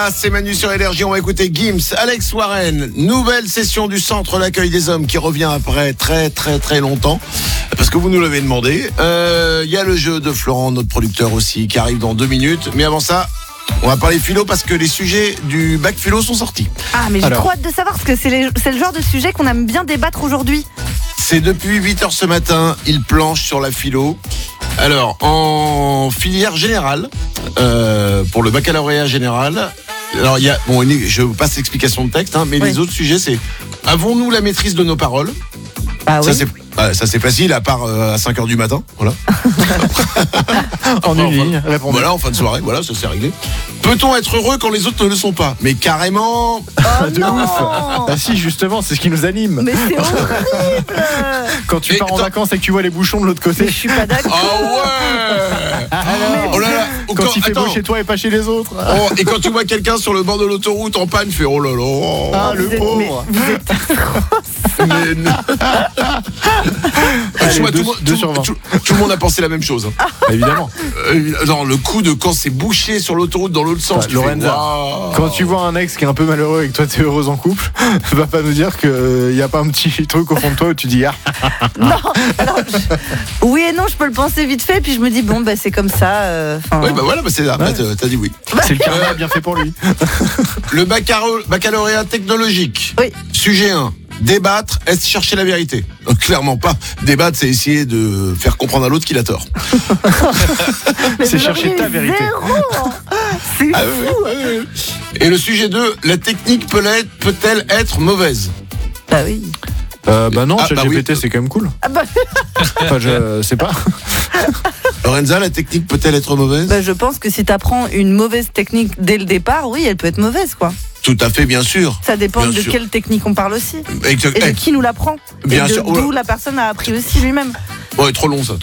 C'est Manu sur Énergie, on va écouter Gims, Alex Warren, nouvelle session du Centre d'accueil des hommes qui revient après très longtemps, parce que vous nous l'avez demandé. Il y a le jeu de Florent, notre producteur aussi, qui arrive dans 2 minutes, mais avant ça, on va parler philo parce que les sujets du bac philo sont sortis. Ah mais j'ai trop hâte de savoir parce que c'est le genre de sujet qu'on aime bien débattre aujourd'hui. C'est depuis 8h ce matin, il planche sur la philo. Alors, en filière générale, pour le baccalauréat général, alors il y a, bon, je vous passe l'explication de texte, mais les autres sujets, c'est avons-nous la maîtrise de nos paroles ? Ah oui. Ça c'est facile, à part à 5h du matin, voilà. En une ligne, répondez. Voilà, en fin de soirée, voilà, ça c'est réglé. Peut-on être heureux quand les autres ne le sont pas ? Mais carrément. De ouf. Ah si, justement, c'est ce qui nous anime. Mais c'est horrible. Quand tu pars en vacances et que tu vois les bouchons de l'autre côté. Mais je suis pas d'accord. Ah ouais. Oh là là. Quand il fait beau chez toi et pas chez les autres. Oh, et quand tu vois quelqu'un sur le bord de l'autoroute en panne, fais oh là là. Ah le pauvre. Vous êtes Mais non. Allez, tout le monde a pensé la même chose. Évidemment. Genre le coup de quand c'est bouché sur l'autoroute dans l'autre sens. Lorenza, quand tu vois un ex qui est un peu malheureux et que toi t'es heureuse en couple, va pas nous dire qu'il n'y a pas un petit truc au fond de toi où tu dis Non, alors, oui et non, je peux le penser vite fait, puis je me dis bon bah c'est comme ça. Oui bah voilà, c'est là. T'as dit oui. C'est le karma bien fait pour lui. Le baccalauréat technologique. Oui. Sujet 1. Débattre, est-ce chercher la vérité ? Clairement pas. Débattre, c'est essayer de faire comprendre à l'autre qu'il a tort. C'est chercher ta vérité. C'est fou. Et le sujet 2, la technique peut-elle être mauvaise ? Bah oui. Bah non, ChatGPT oui. c'est quand même cool. Ah bah. Enfin, je sais pas. Lorenza, la technique peut-elle être mauvaise ? Bah je pense que si t'apprends une mauvaise technique dès le départ, oui, elle peut être mauvaise quoi. Tout à fait, bien sûr. Ça dépend Bien de sûr. quelle technique on parle aussi. Exact. Et de qui nous l'apprend. Bien et de sûr. d'où la personne a appris aussi lui-même. Ouais, trop long ça.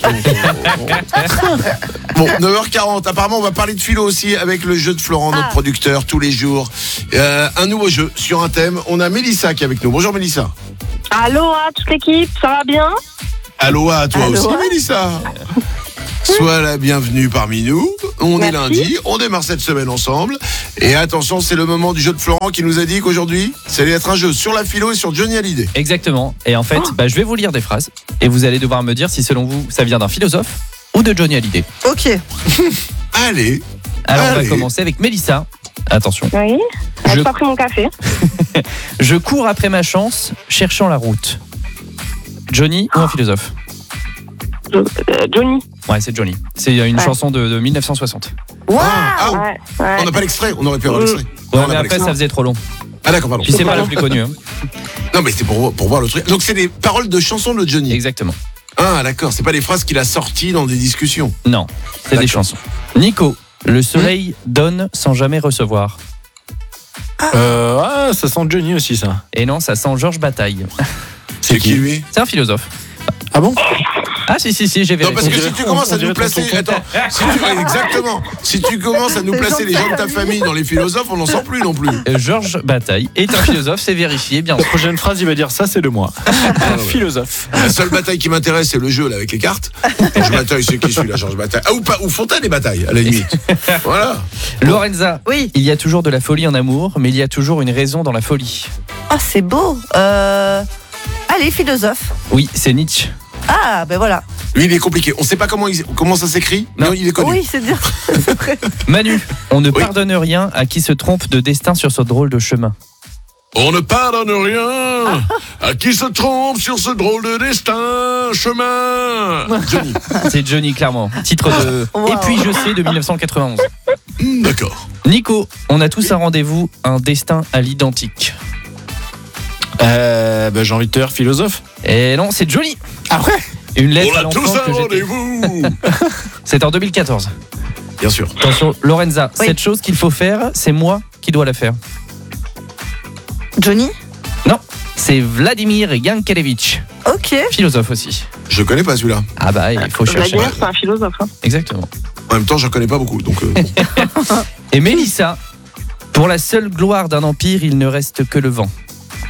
Bon, 9h40. Apparemment, on va parler de philo aussi avec le jeu de Florent, notre producteur, tous les jours. Un nouveau jeu sur un thème. On a Mélissa qui est avec nous. Bonjour Mélissa. Aloha toute l'équipe, ça va bien ? Aloha à toi Aloha. aussi Mélissa. Sois la bienvenue parmi nous. On est Merci. lundi, on démarre cette semaine ensemble. Et attention, c'est le moment du jeu de Florent qui nous a dit qu'aujourd'hui, ça allait être un jeu sur la philo et sur Johnny Hallyday. Exactement. Et en fait, je vais vous lire des phrases et vous allez devoir me dire si selon vous, ça vient d'un philosophe ou de Johnny Hallyday. Ok. Allez. Alors on Allez. va commencer avec Mélissa. Attention. Oui. Je- J'ai pas pris mon café. Je cours après ma chance, cherchant la route. Johnny ou un philosophe ? Johnny. Ouais, c'est Johnny. C'est une Ouais. chanson de 1960. Waouh. Ouais. On n'a pas l'extrait, on aurait pu avoir l'extrait. Ouais, Non, on mais n'a pas après, ça l'extrait. faisait trop long. Ah d'accord, pardon. Puis c'est pas le plus connu. Hein. Non mais c'est pour voir le truc. Donc c'est des paroles de chansons de Johnny. Exactement. Ah d'accord, c'est pas des phrases qu'il a sorties dans des discussions. Non, c'est des D'accord. chansons. Nico, le soleil donne sans jamais recevoir. Ça sent Johnny aussi ça. Et non, ça sent Georges Bataille. C'est qui lui ? C'est un philosophe. Ah bon? Ah si, j'ai Non vérifié. parce que si tu commences à on dirait nous placer, ton tonton. exactement. Si tu commences à nous placer les gens de ta famille dans les philosophes, on n'en sort plus non plus. Georges Bataille est un philosophe, c'est vérifié, bien La sûr. prochaine phrase, il va dire ça, c'est de moi. Philosophe. La seule bataille qui m'intéresse, c'est le jeu là avec les cartes. Georges Bataille, c'est qui celui-là, Georges Bataille ? Ah ou pas, ou Fontaine et Bataille à la limite. Voilà. Lorenza, Oui. il y a toujours de la folie en amour, mais il y a toujours une raison dans la folie. Ah c'est beau. Allez philosophe. Oui, c'est Nietzsche. Ah ben voilà. Lui, il est compliqué. On sait pas comment ça s'écrit, mais Non. il est connu. Oui c'est dur. Manu, on ne pardonne rien à qui se trompe de destin sur ce drôle de chemin. On ne pardonne rien à qui se trompe sur ce drôle de destin, chemin. Johnny. C'est Johnny, clairement. Titre de Wow. Et puis je sais de 1991. D'accord. Nico, on a tous un rendez-vous, un destin à l'identique. J'ai envie de te dire philosophe. Et non, c'est Johnny. Après Une lettre On à a l'enfant tous un que j'étais. rendez-vous. C'est en 2014. Bien sûr. Attention, Lorenza, Oui. cette chose qu'il faut faire, c'est moi qui dois la faire. Johnny. Non, c'est Vladimir Yankelevitch, Ok. philosophe aussi. Je connais pas celui-là. Ah bah, il faut chercher. Vladimir, c'est un philosophe. Hein. Exactement. En même temps, j'en connais pas beaucoup, donc. Bon. Et Mélissa, pour la seule gloire d'un empire, il ne reste que le vent.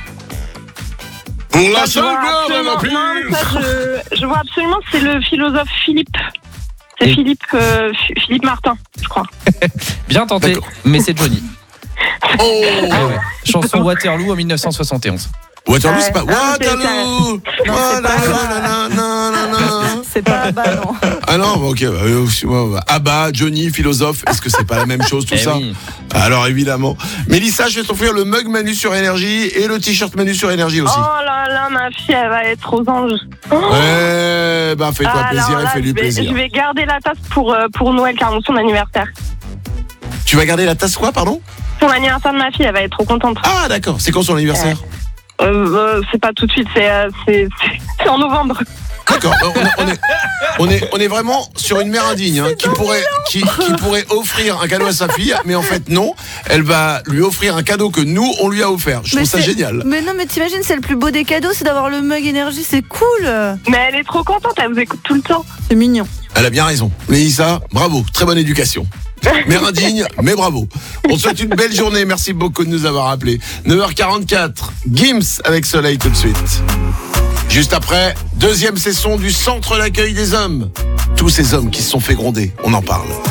Pour la Je seule vois gloire de absolument- l'Empire. non, ça, je vois absolument, c'est le philosophe Philippe. C'est Et- Philippe Martin, je crois. Bien tenté, D'accord. mais c'est Johnny. Oh Chanson Waterloo en 1971. Waterloo, Ouais. c'est pas Ah, Waterloo. Non, c'est pas Waterloo. C'est pas Abba, non. Ah non, ok. Abba, Johnny, philosophe. Est-ce que c'est pas la même chose tout Eh ça? oui. Alors évidemment. Mélissa, je vais t'offrir le mug Manu sur Énergie et le t-shirt Manu sur Énergie aussi. Oh là là, ma fille, elle va être aux anges. Ouais, bah fais-toi Alors plaisir et là, fais-lui plaisir. Je vais garder la tasse pour Noël, car son anniversaire. Tu vas garder la tasse quoi, pardon? Pour l'anniversaire de ma fille, elle va être trop contente. Ah d'accord, c'est quand son anniversaire? C'est pas tout de suite, c'est en novembre. D'accord, on est vraiment sur une mère indigne hein, qui pourrait offrir un cadeau à sa fille, mais en fait non, elle va lui offrir un cadeau que nous on lui a offert. Je trouve ça génial. Mais non, mais t'imagines, c'est le plus beau des cadeaux, c'est d'avoir le mug énergie, c'est cool. Mais elle est trop contente, elle vous écoute tout le temps. C'est mignon. Elle a bien raison. Mélissa, bravo, très bonne éducation. Mère indigne, mais bravo. On te souhaite une belle journée, merci beaucoup de nous avoir appelés. 9h44, Gims avec Soleil tout de suite. Juste après, deuxième session du centre d'accueil des hommes. Tous ces hommes qui se sont fait gronder, on en parle.